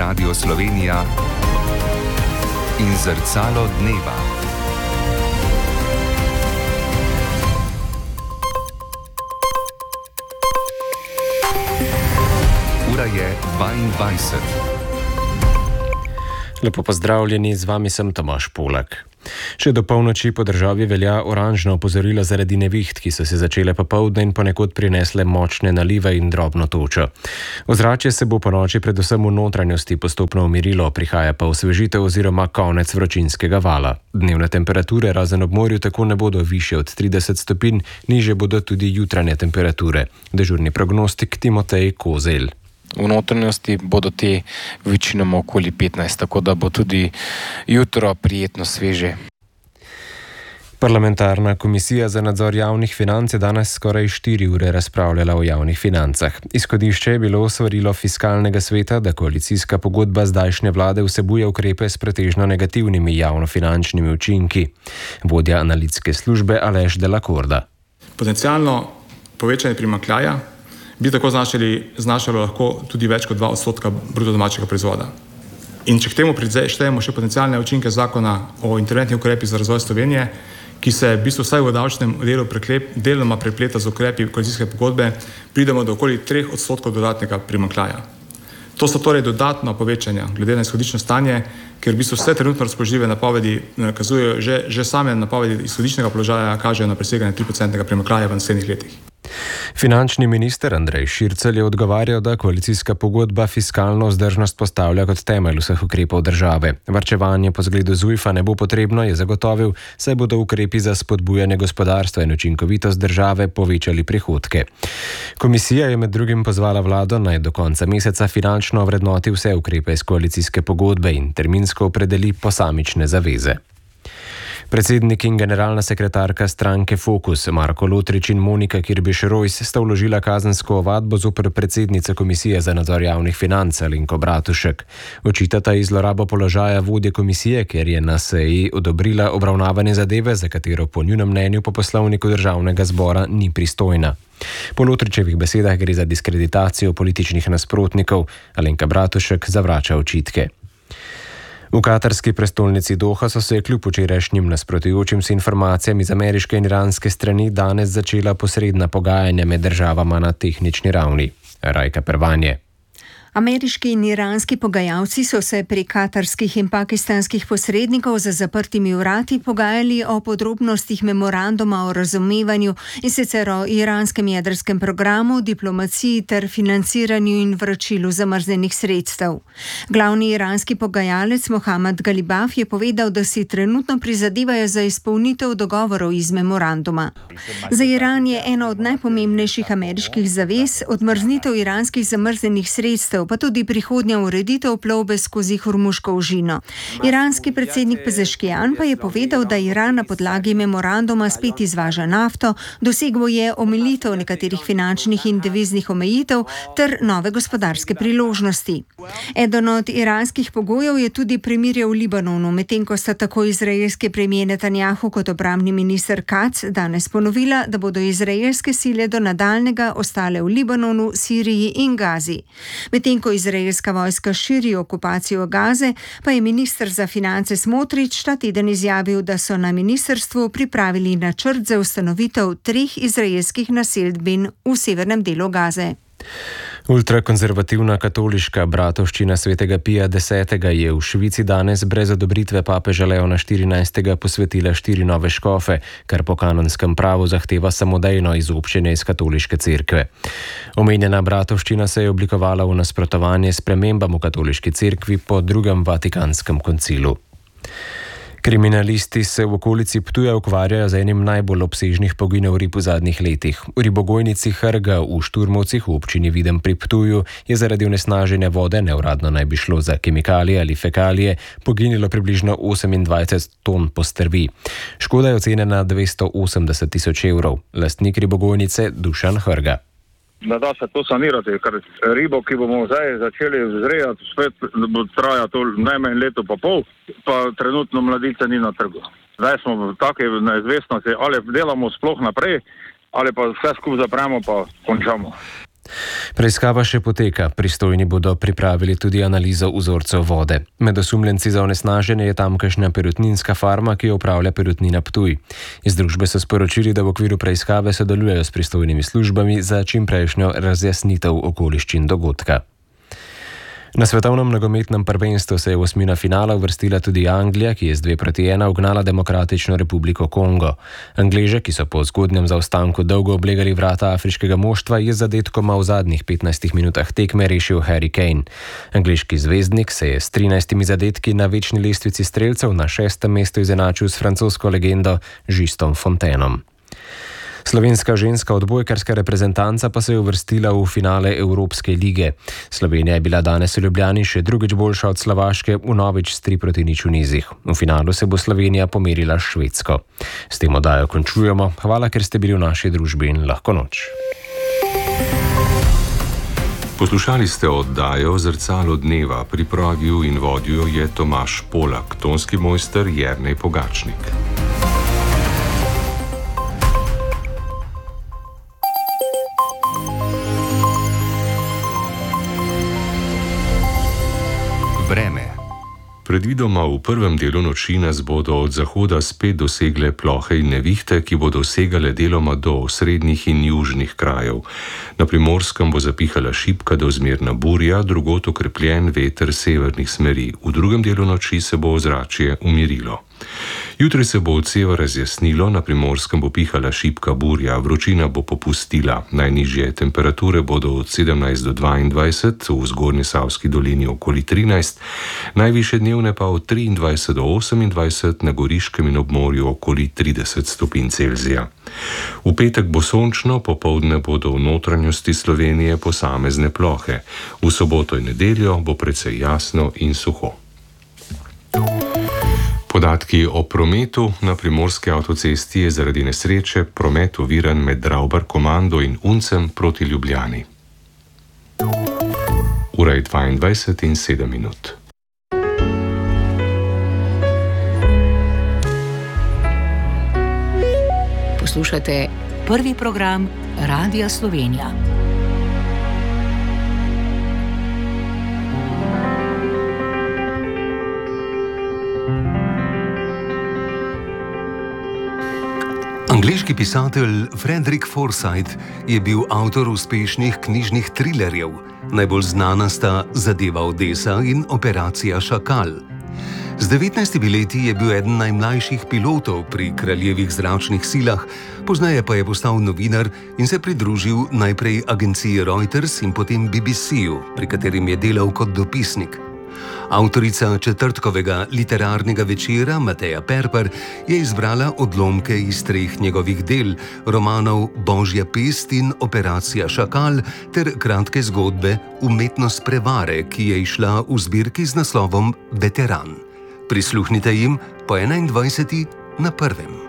Radio Slovenija in Zrcalo dneva. Ura je 22. Lepo pozdravljeni, z vami sem Tomaž Polak. Še do polnoči po državi velja oranžno opozorilo zaradi neviht, ki so se začele popoldne in ponekod prinesle močne nalive in drobno točo. Ozračje se bo po noči predvsem v notranjosti postopno umirilo, prihaja pa osvežitev oziroma konec vročinskega vala. Dnevne temperature razen ob morju tako ne bodo višje od 30 stopinj, nižje bodo tudi jutranje temperature. Dežurni prognostik Timotej Kozelj. V notranjosti bodo te večinoma okoli 15, tako da bo tudi jutro prijetno sveže. Parlamentarna komisija za nadzor javnih financ je danes skoraj 4 ure razpravljala o javnih financah. Izhodišče je bilo svarilo fiskalnega sveta, da koalicijska pogodba zdajšnje vlade vsebuje ukrepe s pretežno negativnimi javnofinančnimi učinki. Vodja analitske službe Aleš de la Corda. Potencialno povečanje primanjkljaja bi tako znašalo lahko tudi več kot 2% bruto domačega proizvoda. In če k temu prištejemo še potencialne učinke zakona o interventnih ukrepih za razvoj Slovenije, ki se v bistvu vsaj v davčnem delu deloma prepleta z ukrepi koalicijske pogodbe, pridemo do okoli 3% dodatnega primanjkljaja. To so torej dodatno povečanja glede na izhodično stanje, ker v bistvu vse trenutno razpoložljive napovedi nakazujejo, že same napovedi izhodičnega položaja kažejo na preseganje 3% primanjkljaja v naslednjih letih. Finančni minister Andrej Šircelj je odgovarjal, da koalicijska pogodba fiskalno vzdržnost postavlja kot temelj vseh ukrepov države. Varčevanje po zgledu ZUJF-a ne bo potrebno, je zagotovil, saj bodo ukrepi za spodbujanje gospodarstva in učinkovitost države povečali prihodke. Komisija je med drugim pozvala vlado, naj do konca meseca finančno ovrednoti vse ukrepe iz koalicijske pogodbe in terminsko opredeli posamične zaveze. Predsednik in generalna sekretarka stranke Fokus Marko Lotrič in Monika Kirbiš-Rojs sta vložila kazensko ovadbo zoper predsednico Komisije za nadzor javnih financ Alenko Bratušek. Očitata ji zlorabo položaja vodje komisije, ker je na seji odobrila obravnavanje zadeve, za katero po njunem mnenju po poslovniku državnega zbora ni pristojna. Po Lotričevih besedah gre za diskreditacijo političnih nasprotnikov. Alenka Bratušek zavrača očitke. V katarski prestolnici Doha so se kljub včerajšnjim nasprotujočim se informacijam iz ameriške in iranske strani danes začela posredna pogajanja med državama na tehnični ravni. Rajka Pervanje. Ameriški in iranski pogajalci so se pri katarskih in pakistanskih posrednikov za zaprtimi vrati pogajali o podrobnostih memoranduma o razumevanju, in sicer o iranskem jedrskem programu, diplomaciji ter financiranju in vračilu zamrznjenih sredstev. Glavni iranski pogajalec Mohammad Galibaf je povedal, da si trenutno prizadevajo za izpolnitev dogovorov iz memoranduma. Za Iran je ena od najpomembnejših ameriških zavez odmrznitev iranskih zamrznjenih sredstev, pa tudi prihodnja ureditev plovbe skozi Hormuško ožino. Iranski predsednik Pezeškijan pa je povedal, da Iran na podlagi memoranduma spet izvaža nafto, dosegel je omilitev nekaterih finančnih in deviznih omejitev ter nove gospodarske priložnosti. Eden od iranskih pogojev je tudi premirje v Libanonu, medtem ko sta tako izraelski premijer Netanjahu kot obrambni minister Katz danes ponovila, da bodo izraelske sile do nadaljnjega ostale v Libanonu, Siriji in Gazi. Medtem ko izraelska vojska širi okupacijo Gaze, pa je minister za finance Smotrič ta teden izjavil, da so na ministrstvu pripravili načrt za ustanovitev 3 izraelskih naselbin v severnem delu Gaze. Ultrakonzervativna katoliška bratovščina svetega Pija X. je v Švici danes brez odobritve papeža Leona XIV. Posvetila 4 nove škofe, kar po kanonskem pravu zahteva samodejno izobčenje iz katoliške cerkve. Omenjena bratovščina se je oblikovala v nasprotovanje spremembam v katoliški cerkvi po drugem Vatikanskem koncilu. Kriminalisti se v okolici Ptuja ukvarjajo z enim najbolj obsežnih poginov rib v zadnjih letih. V ribogojnici Hrga v Šturmovcih v občini Videm pri Ptuju je zaradi onesnaženja vode, neuradno naj bi šlo za kemikalije ali fekalije, poginilo približno 28 ton postrvi. Škoda je ocenjena na 280.000 evrov. Lastnik ribogojnice Dušan Hrga. Da se to sanirati, ker ribo, ki bomo zdaj začeli vzrejati, spet bo traja to najmanj leto pa pol, pa trenutno mladice ni na trgu. Zdaj smo v taki neizvestnosti, ali delamo sploh naprej, ali pa vse skupaj zapremo pa končamo. Preiskava še poteka, pristojni bodo pripravili tudi analizo vzorcev vode. Med osumljenci za onesnaženje je tamkajšnja perutninska farma, ki jo upravlja Perutnina Ptuj. Iz družbe so sporočili, da v okviru preiskave sodelujejo s pristojnimi službami za čimprejšnjo razjasnitev okoliščin dogodka. Na svetovnem nogometnem prvenstvu se je v osmino finala uvrstila tudi Anglija, ki je z 2-1 ugnala Demokratično republiko Kongo. Angleže, ki so po zgodnjem zaostanku dolgo oblegali vrata afriškega moštva, je z zadetkoma v zadnjih 15 minutah tekme rešil Harry Kane. Angleški zvezdnik se je s 13 zadetki na večni lestvici strelcev na 6. mestu izenačil s francosko legendo Justom Fontainom. Slovenska ženska odbojkarska reprezentanca pa se je uvrstila v finale Evropske lige. Slovenija je bila danes v Ljubljani še drugič boljša od Slovaške, vnovič s 3-0 v nizih. V finalu se bo Slovenija pomerila s Švedsko. S tem oddajo končujemo. Hvala, ker ste bili v naši družbi in lahko noč. Poslušali ste oddajo Zrcalo dneva, pripravil in vodil je Tomaž Polak, tonski mojster Jernej Pogačnik. Vreme. Predvidoma v prvem delu noči nas bodo od zahoda spet dosegle plohe in nevihte, ki bodo segale deloma do srednjih in južnih krajev. Na Primorskem bo zapihala šibka do zmerna burja, drugod okrepljen veter severnih smeri. V drugem delu noči se bo ozračje umirilo. Jutri se bo od seva razjasnilo, na Primorskem bo pihala šibka burja, vročina bo popustila. Najnižje temperature bodo od 17 do 22, v Zgornji Savski dolini okoli 13, najvišje dnevne pa od 23 do 28, na Goriškem in ob morju okoli 30 stopinj Celzija. V petek bo sončno, popoldne bodo v notranjosti Slovenije posamezne plohe. V soboto in nedeljo bo precej jasno in suho. Podatki o prometu. Na primorski avtocesti je zaradi nesreče promet oviran med Dravbar Komando in Uncem proti Ljubljani. Ura je 22 in 7 minut. Poslušate prvi program Radia Slovenija. Angleški pisatelj Frederick Forsyth je bil avtor uspešnih knjižnih trilerjev. Najbolj znana sta Zadeva Odesa in Operacija Šakal. Z 19 leti je bil eden najmlajših pilotov pri kraljevih zračnih silah, pozneje pa je postal novinar in se pridružil najprej agenciji Reuters in potem BBC-ju, pri katerem je delal kot dopisnik. Avtorica četrtkovega literarnega večera Mateja Perper je izbrala odlomke iz 3 njegovih del, romanov Božja pest in Operacija Šakal ter kratke zgodbe Umetnost prevare, ki je izšla v zbirki z naslovom Veteran. Prisluhnite jim po 21. na prvem.